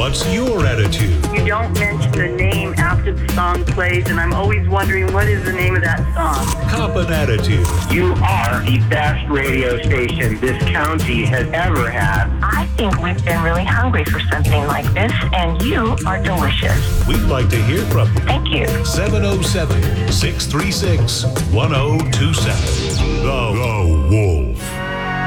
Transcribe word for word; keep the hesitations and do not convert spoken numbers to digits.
What's your attitude? You don't mention the name after the song plays, and I'm always wondering what is the name of that song. Cop an attitude. You are the best radio station this county has ever had. I think we've been really hungry for something like this, and you are delicious. We'd like to hear from you. Thank you. seven oh seven, six three six, one oh two seven. The, the